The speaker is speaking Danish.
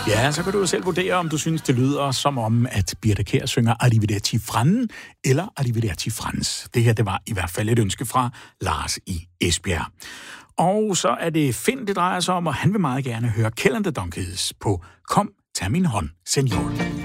Ja, så kan du jo selv vurdere, om du synes, det lyder som om, at Birthe Kjær synger Arrivederci Franden eller Arrivederci Frans. Det her, det var i hvert fald et ønske fra Lars i Esbjerg. Og så er det Finn, det drejer sig om, og han vil meget gerne høre Kjell and the Donkeys på Kom, tag min hånd, senior.